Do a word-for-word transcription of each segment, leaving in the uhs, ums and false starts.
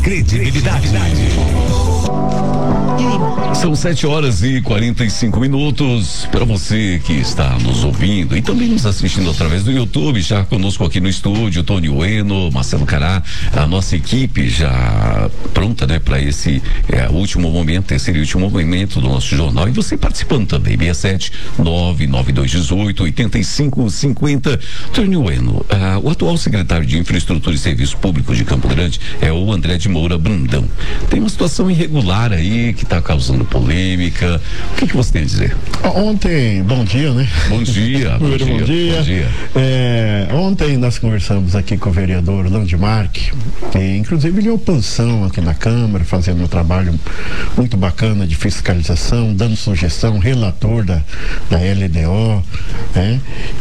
credibilidade. São sete horas e quarenta e cinco minutos. Para você que está nos ouvindo e também nos assistindo através do YouTube, já conosco aqui no estúdio, Tony Ueno, Marcelo Cará, a nossa equipe já pronta, né, para esse é, último momento, terceiro e último momento do nosso jornal. E você participando também, seis sete nove nove dois um oito oito cinco cinco zero. Tony Ueno, ah, o atual secretário de Infraestrutura e Serviços Públicos de Campo Grande é o André de Moura Brandão. Tem uma situação irregular aí que está causando polêmica. O que, que você tem a dizer? Ontem, bom dia, né? Bom dia, bom, dia, bom dia. Bom dia. É, ontem nós conversamos aqui com o vereador Landmark, e inclusive ele é oposição aqui na Câmara, fazendo um trabalho muito bacana de fiscalização, dando sugestão, relator da, da L D O, né?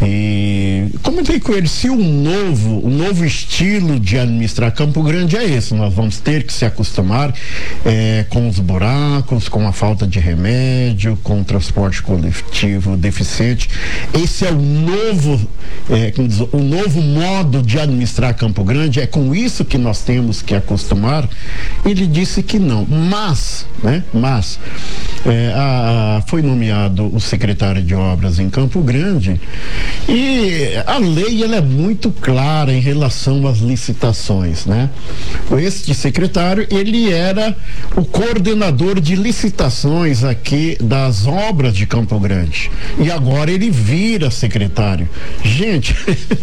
E comentei com ele se um novo, um novo estilo de administrar Campo Grande é esse. Nós vamos ter que se acostumar é, com os buracos, com a falta de remédio, com o transporte coletivo deficiente. Esse é o novo, é, o novo modo de administrar Campo Grande, é com isso que nós temos que acostumar. Ele disse que não, mas, né, mas é, a, a, foi nomeado o secretário de obras em Campo Grande e a lei ela é muito clara em relação às licitações, né? Este secretário, ele era o coordenador de licitações aqui das obras de Campo Grande e agora ele vira secretário. Gente,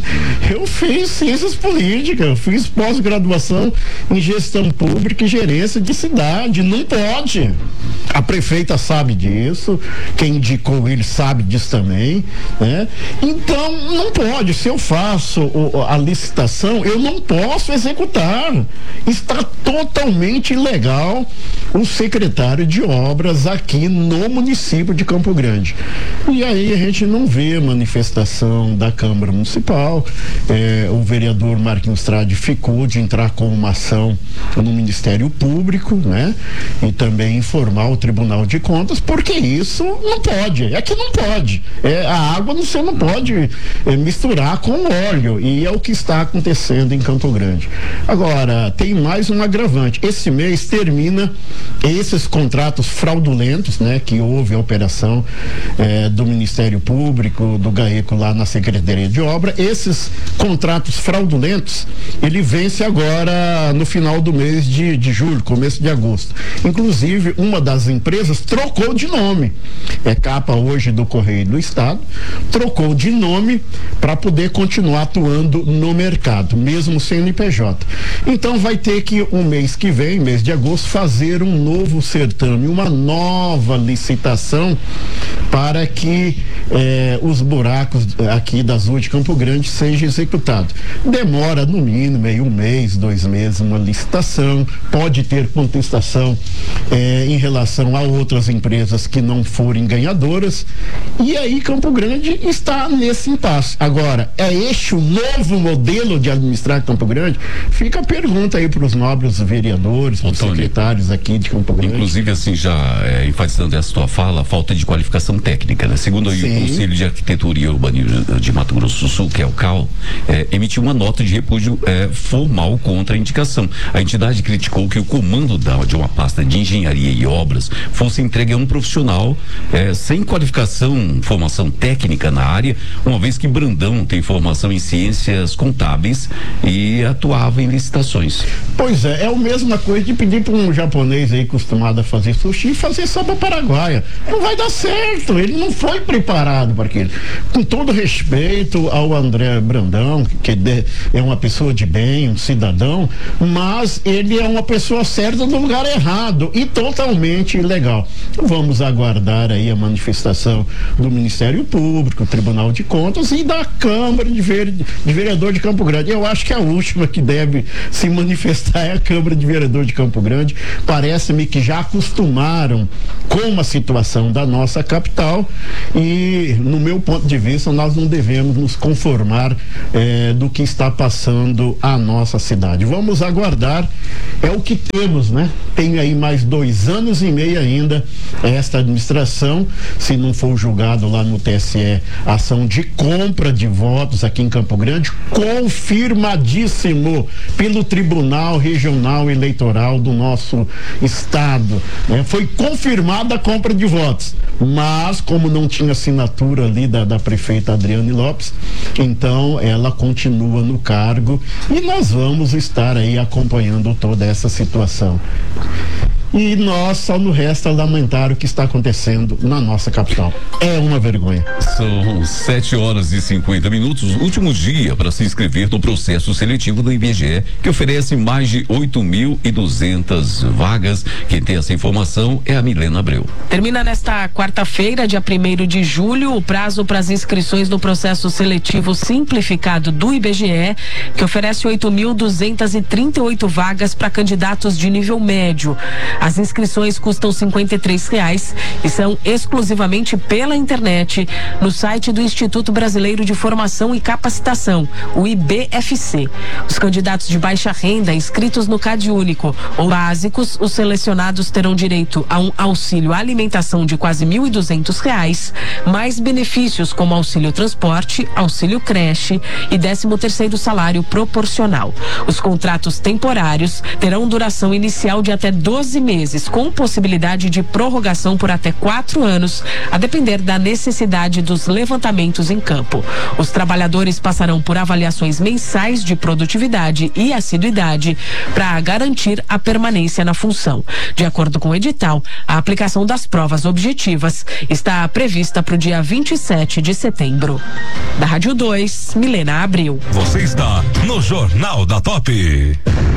eu fiz ciências políticas, eu fiz pós-graduação em gestão pública e gerência de cidade, não pode. A prefeita sabe disso, quem indicou ele sabe disso também, né? Então, não pode. Se eu faço o, a licitação, eu não posso executar. Está totalmente ilegal o secretário de obras aqui no município de Campo Grande. E aí a gente não vê manifestação da Câmara Municipal. É, o vereador Marquinhos Trade ficou de entrar com uma ação no Ministério Público, né? E também informar o Tribunal de Contas, porque isso não pode. É que não pode. É, a água você não pode é, misturar com óleo. E é o que está acontecendo em Campo Grande. Agora, tem mais um agravante. Esse mês termina esses contratos fraudulentos, né? Que houve a operação é, do Ministério Público, do GAECO lá na Secretaria de Obra. Esses contratos fraudulentos, ele vence agora no final do mês de, de julho, começo de agosto. Inclusive, uma das empresas trocou de nome. É capa hoje do Correio do Estado, trocou de nome para poder continuar atuando no mercado, mesmo C N P J. Então vai ter que, um mês que vem, mês de agosto, fazer um novo certame, uma nova licitação para que eh, os buracos aqui das ruas de Campo Grande sejam executados. Demora no mínimo aí um mês, dois meses, uma licitação, pode ter contestação eh, em relação a outras empresas que não forem ganhadoras, e aí Campo Grande está nesse impasse. Agora, é este o novo modelo de administrar Campo Grande? Fica a pergunta aí para os nobres vereadores, para os secretários aqui de Campo Grande. Inclusive, assim, já é, enfatizando essa tua fala, a falta de qualificação técnica, né? Segundo aí, o Conselho de Arquitetura e Urbanismo de Mato Grosso do Sul, que é o C A U, é, emitiu uma nota de repúdio é, formal contra a indicação. A entidade criticou que o comando da, de uma pasta de engenharia e obras fosse entregue a um profissional é, sem qualificação, formação técnica na área, uma vez que Brandão tem formação em ciências contábeis e atuava em licitações. Pois é, é a mesma coisa de pedir para um japonês aí acostumado a fazer sushi fazer sopa paraguaia. Não vai dar certo, ele não foi preparado para aquilo. Com todo respeito ao André Brandão, que é uma pessoa de bem, um cidadão, mas ele é uma pessoa certa no lugar errado e totalmente ilegal. Vamos aguardar aí a manifestação do Ministério Público, Tribunal de Contas e da Câmara de, Vere... de Vereador de Campo Grande. Eu acho que a última que deve se manifestar é a Câmara de Vereador de Campo Grande. Parece-me que já acostumaram com a situação da nossa capital e, no meu ponto de vista, nós não devemos nos conformar eh, do que está passando a nossa cidade. Vamos aguardar é o que temos, né? Tem aí mais dois anos e meio ainda esta administração, se não for julgado lá no T S E, ação de compra de votos aqui em Campo Grande, confirmadíssimo pelo Tribunal Regional Eleitoral do nosso estado, né? Foi confirmada a compra de votos, mas como não tinha assinatura ali da, da prefeita Adriane Lopes, então ela continua no cargo e nós vamos estar aí acompanhando toda essa situação. E nós só nos resta lamentar o que está acontecendo na nossa capital. É uma vergonha. São sete horas e cinquenta minutos, último dia para se inscrever no processo seletivo do I B G E, que oferece mais de oito mil e duzentas vagas. Quem tem essa informação é a Milena Abreu. Termina nesta quarta-feira, dia primeiro de julho, o prazo para as inscrições no processo seletivo simplificado do I B G E, que oferece oito mil duzentas e trinta e oito vagas para candidatos de nível médio. As inscrições custam cinquenta e três reais e são exclusivamente pela internet no site do Instituto Brasileiro de Formação e Capacitação, o I B F C. Os candidatos de baixa renda inscritos no CadÚnico ou básicos, os selecionados terão direito a um auxílio alimentação de quase mil e duzentos reais, mais benefícios como auxílio transporte, auxílio creche e décimo terceiro salário proporcional. Os contratos temporários terão duração inicial de até doze meses. meses, com possibilidade de prorrogação por até quatro anos, a depender da necessidade dos levantamentos em campo. Os trabalhadores passarão por avaliações mensais de produtividade e assiduidade para garantir a permanência na função. De acordo com o edital, a aplicação das provas objetivas está prevista para o dia vinte e sete de setembro. Da Rádio dois, Milena Abreu. Você está no Jornal da Top.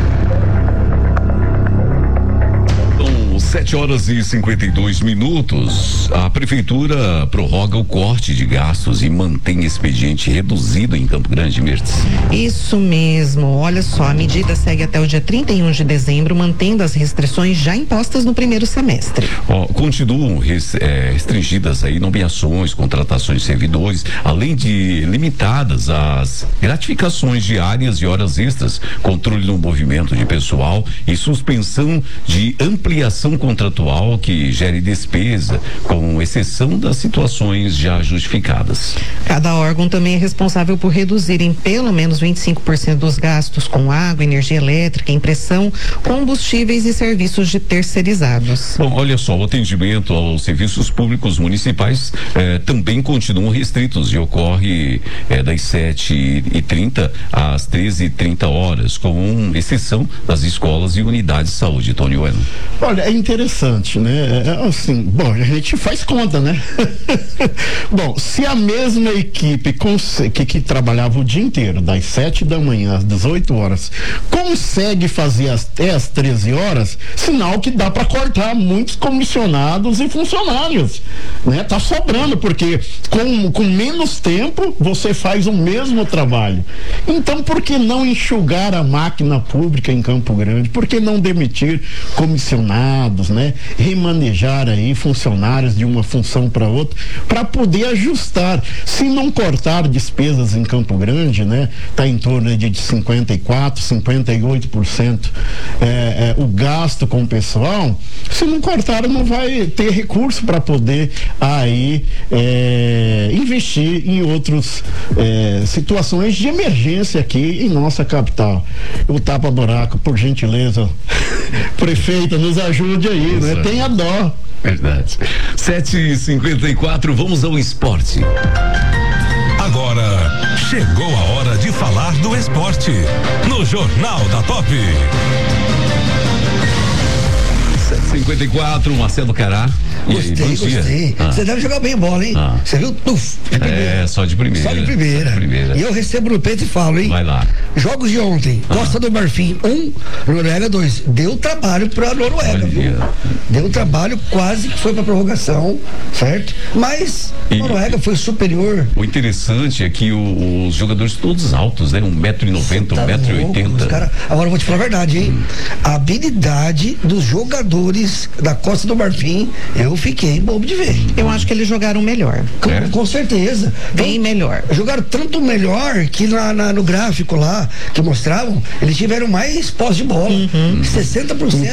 sete horas e cinquenta e dois minutos. A prefeitura prorroga o corte de gastos e mantém expediente reduzido em Campo Grande, Mirtz. Isso mesmo. Olha só, a medida segue até o dia trinta e um de dezembro, mantendo as restrições já impostas no primeiro semestre. Ó, continuam res, é, restringidas aí nomeações, contratações de servidores, além de limitadas as gratificações diárias e horas extras, controle no movimento de pessoal e suspensão de ampliação contratual que gere despesa, com exceção das situações já justificadas. Cada órgão também é responsável por reduzir em pelo menos vinte e cinco por cento dos gastos com água, energia elétrica, impressão, combustíveis e serviços de terceirizados. Bom, olha só, o atendimento aos serviços públicos municipais eh, também continuam restritos e ocorre eh, das sete e trinta às treze e trinta horas, com exceção das escolas e unidades de saúde. Tony Bueno. Olha, é interessante, né? É, assim, bom, a gente faz conta, né? Bom, se a mesma equipe que, que trabalhava o dia inteiro, das sete da manhã às dezoito horas, consegue fazer até às treze horas, sinal que dá para cortar muitos comissionados e funcionários, né? Tá sobrando, porque com, com menos tempo você faz o mesmo trabalho. Então, por que não enxugar a máquina pública em Campo Grande? Por que não demitir comissionados, né? Remanejar aí funcionários de uma função para outra, para poder ajustar. Se não cortar despesas em Campo Grande, né? Tá em torno de cinquenta e quatro, cinquenta e oito por cento é, é, o gasto com o pessoal. Se não cortar, não vai ter recurso para poder aí é, investir em outras é, situações de emergência aqui em nossa capital. O tapa-buraco, por gentileza, prefeita, nos ajude aí, né? Tenha dó. Verdade. sete e cinquenta e quatro, vamos ao esporte. Agora chegou a hora de falar do esporte no Jornal da Top. sete e cinquenta e quatro, Marcelo Cará. Gostei, aí, gostei. Ah. Você deve jogar bem bola, hein? Ah. Você viu? Tuf, de É, só de primeira. Só de primeira. Só de primeira. E eu recebo no peito e falo, hein? Vai lá. Jogos de ontem. Ah. Costa do Marfim, um, Noruega, dois. Deu trabalho pra Noruega, viu? Deu trabalho, quase que foi pra prorrogação, certo? Mas e, Noruega foi superior. O interessante é que o, os jogadores todos altos, né? Um metro e noventa, um metro e oitenta. Agora eu vou te falar a verdade, hein? Hum. A habilidade dos jogadores jogadores da Costa do Marfim, eu fiquei bobo de ver. Eu acho que eles jogaram melhor. Com, É? com certeza. Bem melhor. Jogaram tanto melhor que na, na- no gráfico lá que mostravam, eles tiveram mais posse de bola. sessenta por cento.